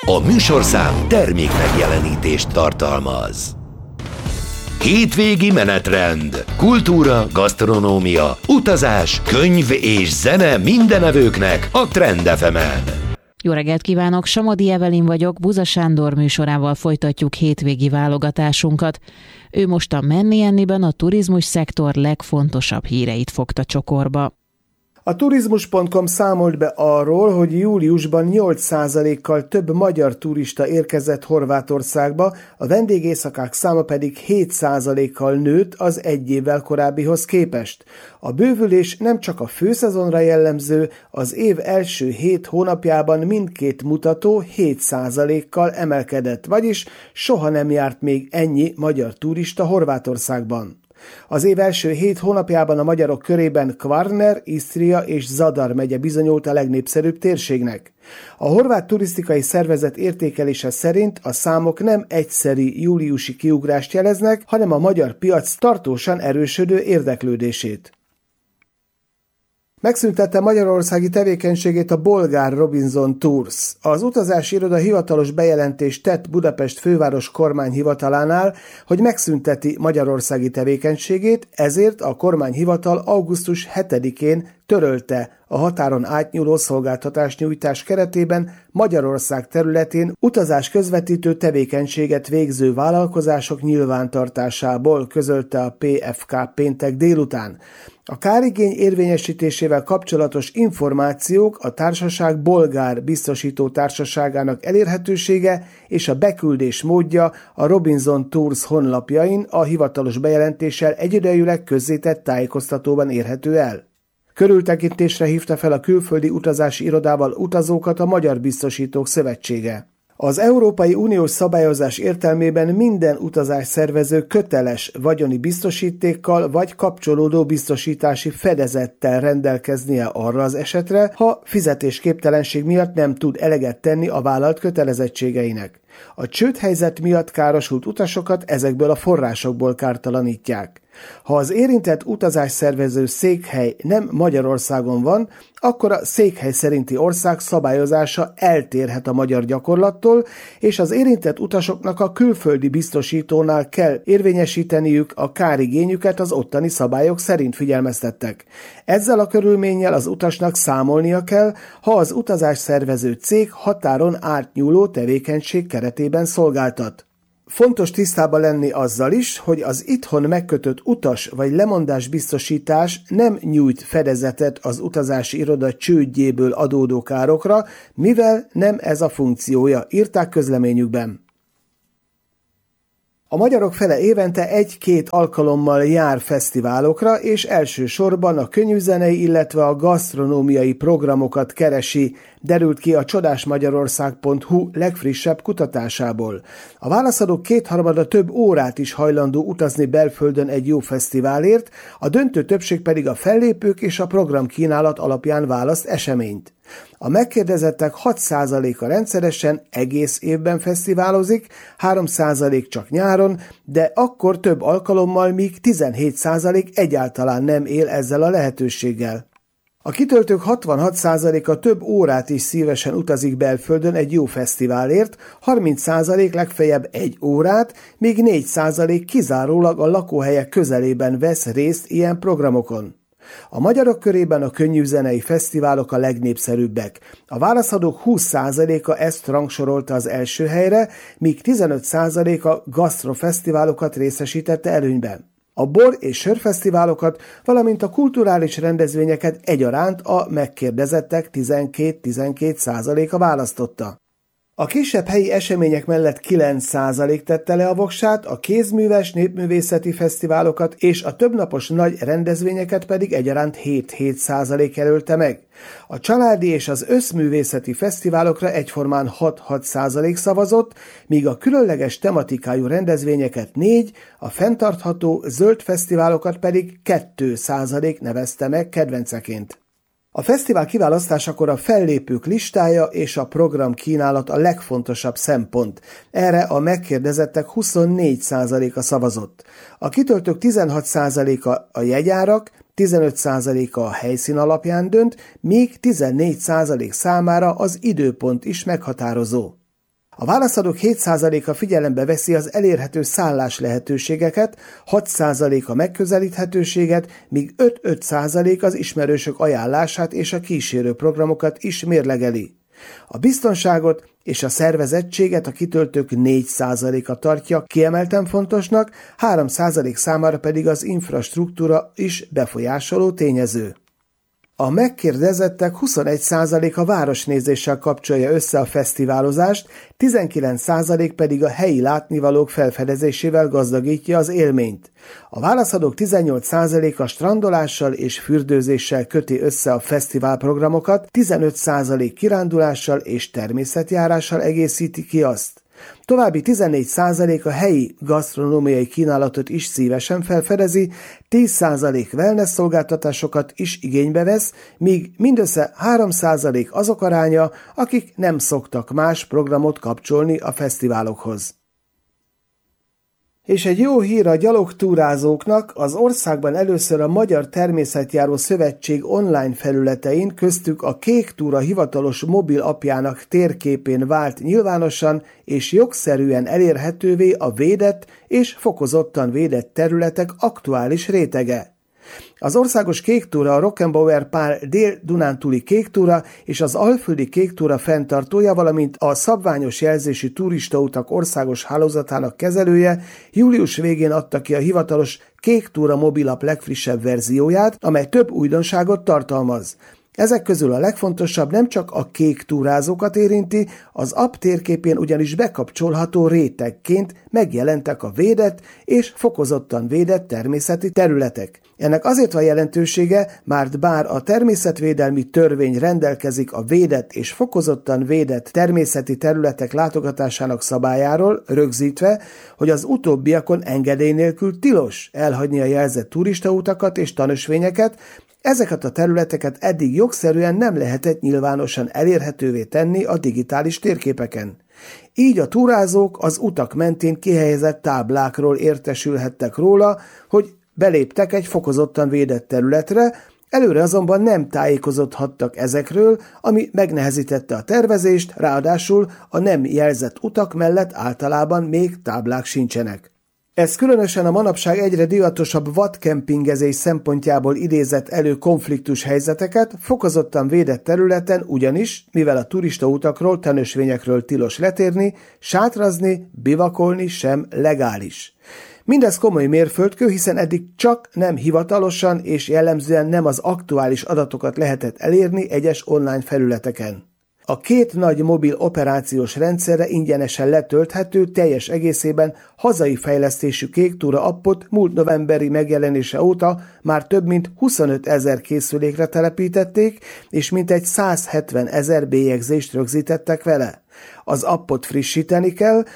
A műsorszám termék megjelenítést tartalmaz. Hétvégi menetrend, kultúra, gasztronómia, utazás, könyv és zene mindenevőknek a Trend FM-en. Jó reggelt kívánok, Somodi Evelin vagyok, Buza Sándor műsorával folytatjuk hétvégi válogatásunkat. Ő most a Menni Enniben a turizmus szektor legfontosabb híreit fogta csokorba. A turizmus.com számolt be arról, hogy júliusban 8%-kal több magyar turista érkezett Horvátországba, a vendégészakák száma pedig 7%-kal nőtt az egy évvel korábbihoz képest. A bővülés nem csak a főszezonra jellemző, az év első 7 hónapjában mindkét mutató 7%-kal emelkedett, vagyis soha nem járt még ennyi magyar turista Horvátországban. Az év első 7 hónapjában a magyarok körében Kvarner, Isztria és Zadar megye bizonyult a legnépszerűbb térségnek. A horvát turisztikai szervezet értékelése szerint a számok nem egyszeri júliusi kiugrást jeleznek, hanem a magyar piac tartósan erősödő érdeklődését. Megszüntette magyarországi tevékenységét a bolgár Robinson Tours. Az utazási iroda hivatalos bejelentést tett Budapest főváros kormányhivatalánál, hogy megszünteti magyarországi tevékenységét, ezért a kormányhivatal augusztus 7-én törölte a határon átnyúló szolgáltatásnyújtás keretében Magyarország területén utazás közvetítő tevékenységet végző vállalkozások nyilvántartásából, közölte a PFK péntek délután. A kárigény érvényesítésével kapcsolatos információk a társaság bolgár biztosító társaságának elérhetősége és a beküldés módja a Robinson Tours honlapjain a hivatalos bejelentéssel egyidejűleg közzétett tájékoztatóban érhető el. Körültekintésre hívta fel a külföldi utazási irodával utazókat a Magyar Biztosítók Szövetsége. Az Európai Uniós szabályozás értelmében minden utazásszervező köteles vagyoni biztosítékkal vagy kapcsolódó biztosítási fedezettel rendelkeznie arra az esetre, ha fizetésképtelenség miatt nem tud eleget tenni a vállalt kötelezettségeinek. A csődhelyzet miatt károsult utasokat ezekből a forrásokból kártalanítják. Ha az érintett utazásszervező székhely nem Magyarországon van, akkor a székhely szerinti ország szabályozása eltérhet a magyar gyakorlattól, és az érintett utasoknak a külföldi biztosítónál kell érvényesíteniük a kárigényüket az ottani szabályok szerint, figyelmeztettek. Ezzel a körülménnyel az utasnak számolnia kell, ha az utazásszervező cég határon átnyúló tevékenység keretében szolgáltat. Fontos tisztában lenni azzal is, hogy az itthon megkötött utas vagy lemondásbiztosítás nem nyújt fedezetet az utazási iroda csődjéből adódó károkra, mivel nem ez a funkciója, írták közleményükben. A magyarok fele évente 1-2 alkalommal jár fesztiválokra, és elsősorban a könnyűzenei, illetve a gasztronómiai programokat keresi, derült ki a csodásmagyarország.hu legfrissebb kutatásából. A válaszadók 2/3 több órát is hajlandó utazni belföldön egy jó fesztiválért, a döntő többség pedig a fellépők és a programkínálat alapján választ eseményt. A megkérdezettek 6%-a rendszeresen egész évben fesztiválozik, 3% csak nyáron, de akkor több alkalommal, míg 17% egyáltalán nem él ezzel a lehetőséggel. A kitöltők 66%-a több órát is szívesen utazik belföldön egy jó fesztiválért, 30% legfeljebb 1 órát, míg 4% kizárólag a lakóhelyek közelében vesz részt ilyen programokon. A magyarok körében a könnyűzenei fesztiválok a legnépszerűbbek. A válaszadók 20%-a ezt rangsorolta az első helyre, míg 15%-a gasztrofesztiválokat részesítette előnyben. A bor- és sörfesztiválokat, valamint a kulturális rendezvényeket egyaránt a megkérdezettek 12% választotta. A kisebb helyi események mellett 9% tette le a voksát, a kézműves népművészeti fesztiválokat és a többnapos nagy rendezvényeket pedig egyaránt 7% jelölte meg. A családi és az összművészeti fesztiválokra egyformán 6% szavazott, míg a különleges tematikájú rendezvényeket 4%, a fenntartható zöld fesztiválokat pedig 2% nevezte meg kedvenceként. A fesztivál kiválasztásakor a fellépők listája és a programkínálat a legfontosabb szempont. Erre a megkérdezettek 24%-a szavazott. A kitöltők 16%-a a jegyárak, 15%-a a helyszín alapján dönt, míg 14% számára az időpont is meghatározó. A válaszadók 7%-a figyelembe veszi az elérhető szállás lehetőségeket, 6% a megközelíthetőséget, míg 5% az ismerősök ajánlását és a kísérő programokat is mérlegeli. A biztonságot és a szervezettséget a kitöltők 4%-a tartja kiemelten fontosnak, 3% számára pedig az infrastruktúra is befolyásoló tényező. A megkérdezettek 21%-a városnézéssel kapcsolja össze a fesztiválozást, 19% pedig a helyi látnivalók felfedezésével gazdagítja az élményt. A válaszadók 18%-a strandolással és fürdőzéssel köti össze a fesztiválprogramokat, 15% kirándulással és természetjárással egészíti ki azt. További 14% a helyi gasztronómiai kínálatot is szívesen felfedezi, 10% wellness szolgáltatásokat is igénybe vesz, míg mindössze 3% azok aránya, akik nem szoktak más programot kapcsolni a fesztiválokhoz. És egy jó hír a gyalogtúrázóknak, az országban először a Magyar Természetjáró Szövetség online felületein, köztük a Kék Túra hivatalos mobil appjának térképén vált nyilvánosan és jogszerűen elérhetővé a védett és fokozottan védett területek aktuális rétege. Az országos kéktúra a Rockenbauer Pál dél-dunántúli kéktúra és az alföldi kéktúra fenntartója, valamint a szabványos jelzésű turistautak országos hálózatának kezelője július végén adta ki a hivatalos Kéktúra mobilapp legfrissebb verzióját, amely több újdonságot tartalmaz. Ezek közül a legfontosabb nem csak a kék túrázókat érinti, az app térképén ugyanis bekapcsolható rétegként megjelentek a védett és fokozottan védett természeti területek. Ennek azért van jelentősége, mert bár a természetvédelmi törvény rendelkezik a védett és fokozottan védett természeti területek látogatásának szabályáról, rögzítve, hogy az utóbbiakon engedély nélkül tilos elhagyni a jelzett turistautakat és tanösvényeket, ezeket a területeket eddig jogszerűen nem lehetett nyilvánosan elérhetővé tenni a digitális térképeken. Így a túrázók az utak mentén kihelyezett táblákról értesülhettek róla, hogy beléptek egy fokozottan védett területre, előre azonban nem tájékozódhattak ezekről, ami megnehezítette a tervezést, ráadásul a nem jelzett utak mellett általában még táblák sincsenek. Ez különösen a manapság egyre divatosabb vadkempingezés szempontjából idézett elő konfliktus helyzeteket, fokozottan védett területen ugyanis, mivel a turistautakról, tanösvényekről tilos letérni, sátrazni, bivakolni sem legális. Mindez komoly mérföldkő, hiszen eddig csak nem hivatalosan és jellemzően nem az aktuális adatokat lehetett elérni egyes online felületeken. A két nagy mobil operációs rendszerre ingyenesen letölthető, teljes egészében hazai fejlesztésű Kéktúra appot múlt novemberi megjelenése óta már több mint 25 000 készülékre telepítették, és mintegy 170 000 bélyegzést rögzítettek vele. Az appot frissíteni kell,